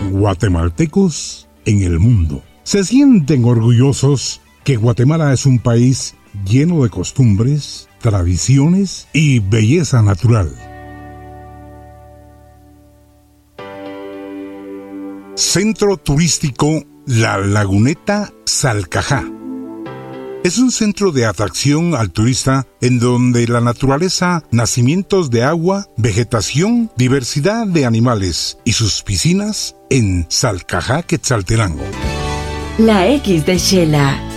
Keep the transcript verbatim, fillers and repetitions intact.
guatemaltecos en el mundo. Se sienten orgullosos que Guatemala es un país lleno de costumbres, tradiciones y belleza natural. Centro Turístico La Laguneta Salcajá. Es un centro de atracción al turista en donde la naturaleza, nacimientos de agua, vegetación, diversidad de animales y sus piscinas en Salcajá, Quetzaltenango. La X de Xela.